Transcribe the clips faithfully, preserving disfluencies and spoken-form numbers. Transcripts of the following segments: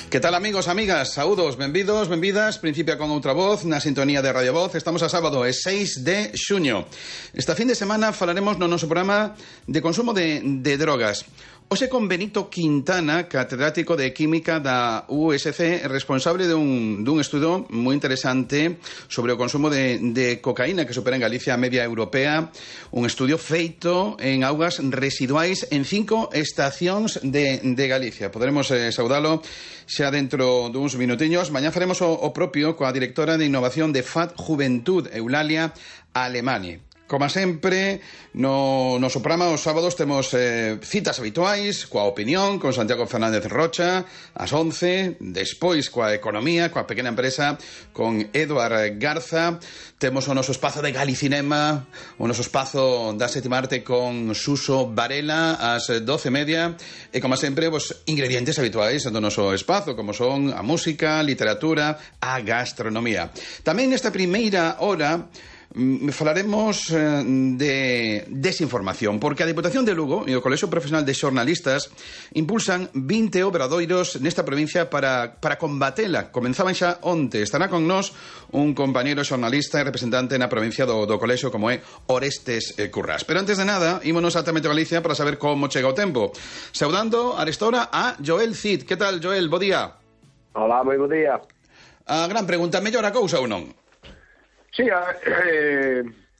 Que tal, amigos, amigas? Saúdos, benvidos, benvidas. Principia con outra voz na sintonía de Radio Voz. Estamos a sábado, é seis de xuño. Esta fin de semana falaremos no noso programa de consumo de, de drogas. Hoxe con Benito Quintana, catedrático de Química da U S C, responsable dun, dun estudo moi interesante sobre o consumo de, de cocaína que supera en Galicia a media europea. Un estudio feito en augas residuais en cinco estacións de, de Galicia. Poderemos eh, saudalo xa dentro duns minutiños. Mañá faremos o, o propio coa directora de innovación de F A D Juventud, Eulalia Alemani. Como sempre, no noso programa os sábados temos eh, citas habituais coa opinión, con Santiago Fernández Rocha ás once, despois coa economía, coa pequena empresa, con Eduard Garza. Temos o noso espazo de Galicinema, o noso espazo da sétima arte con Suso Varela ás doce e media, e como sempre, os ingredientes habituais do noso espazo, como son a música, a literatura, a gastronomía. Tamén nesta primeira hora falaremos de desinformación, porque a Diputación de Lugo e o Colexio Profesional de Xornalistas impulsan vinte obradoiros nesta provincia para, para combatela. Comenzaban xa onte. Estará con nós un compañeiro xornalista e representante na provincia do, do Colexio, como é Orestes Currás. Pero antes de nada, ímonos a Tamete Galicia para saber como chega o tempo. Saudando a esta hora a Joel Cid. Que tal, Joel? Bo día. Hola, moi bo día. A gran pregunta, mellor a cousa ou non? Sí, eh,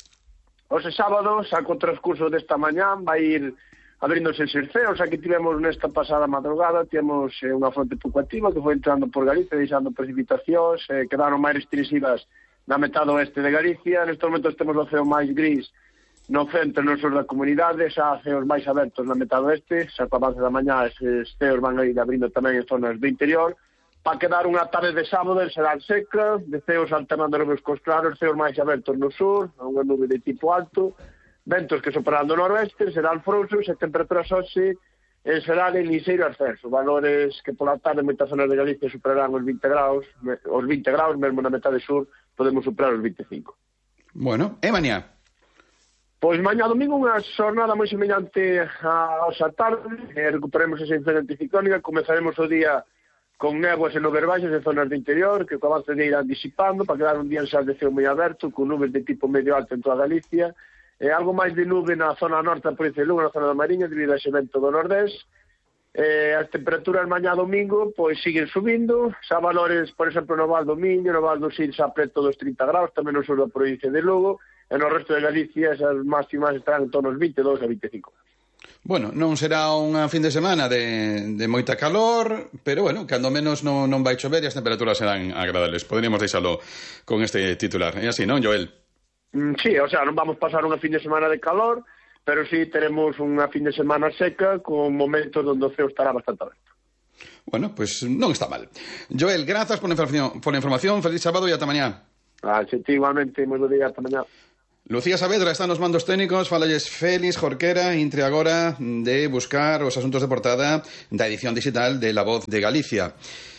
os sábados, a transcurso desta mañán, vai ir abríndose xerceos. Aquí tivemos nesta pasada madrugada, temos eh, unha fronte pouco activa que foi entrando por Galicia, deixando precipitacións, eh, quedaron máis restringidas na metade oeste de Galicia. Nestes momentos temos o ceo máis gris no centro e no sur da comunidade, xa ceos máis abertos na metade oeste, xa co avance da mañá esses ceos van a ir abrindo tamén en zonas do interior. Para quedar unha tarde de sábado será seca, de ceos alternando nubes cos claros, ceos máis abertos no sur, unha nube de tipo alto, ventos que soprarán do noroeste, serán frouxos e temperaturas hoxe serán en liseiro ascenso, valores que pola tarde en moitas zonas de Galicia superarán os vinte graus, os vinte graus, mesmo na metade sur podemos superar os vinte e cinco. Bueno, e mañá? Pois mañá domingo unha xornada moi semellante a esa tarde, e recuperemos esa influencia anticiclónica, comezaremos o día con néboas e nubes baixas en zonas do interior, que co avance de irán disipando, para quedar un día en xa de ceo moi aberto, con nubes de tipo medio alto en toda Galicia, e algo máis de nube na zona norte da provincia de Lugo, na zona da Mariña, debido a ese vento do nordés. E as temperaturas mañá domingo, pois siguen subindo, xa valores, por exemplo, no Val do Miño, no Val do Sil, xa preto dos trinta graus, tamén no sur da provincia de Lugo, e no resto de Galicia, esas máximas estarán en torno aos vinte e dous a vinte e cinco. Bueno, non será unha fin de semana de, de moita calor, pero, bueno, cando menos non, non vai chover e as temperaturas serán agradables. Poderíamos deixalo con este titular. É así, non, Joel? Mm, sí, o sea, non vamos pasar unha fin de semana de calor, pero sí teremos unha fin de semana seca con momentos onde o ceo estará bastante aberto. Bueno, pues non está mal. Joel, grazas por a información, por a información. Feliz sábado e ata mañá. Ah, sí, igualmente, moi bo día, ata mañá. Lucía Saavedra está nos mandos técnicos. Falalles Félix Jorquera, intre agora de buscar os asuntos de portada da edición digital de La Voz de Galicia.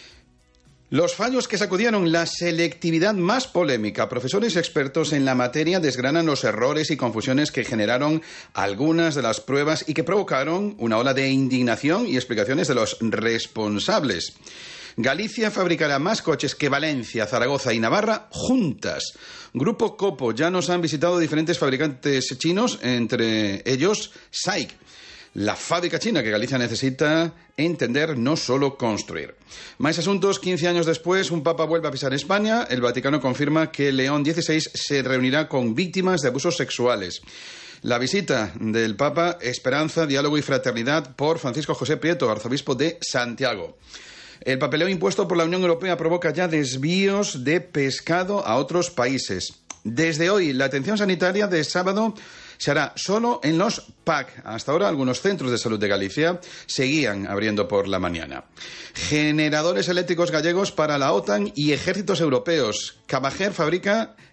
Los fallos que sacudieron la selectividad más polémica. Profesores expertos en la materia desgranan los errores y confusiones que generaron algunas de las pruebas y que provocaron una ola de indignación y explicaciones de los responsables. Galicia fabricará más coches que Valencia, Zaragoza y Navarra juntas. Grupo Copo ya nos han visitado diferentes fabricantes chinos, entre ellos S A I C. La fábrica china que Galicia necesita entender, no solo construir. Más asuntos. Quince años después, un papa vuelve a pisar España. El Vaticano confirma que León dieciséis se reunirá con víctimas de abusos sexuales. La visita del Papa, esperanza, diálogo y fraternidad por Francisco José Prieto, arzobispo de Santiago. El papeleo impuesto por la Unión Europea provoca ya desvíos de pescado a otros países. Desde hoy, la atención sanitaria de sábado se hará solo en los P A C. Hasta ahora, algunos centros de salud de Galicia seguían abriendo por la mañana. Generadores eléctricos gallegos para la OTAN y ejércitos europeos. Camajer fabrica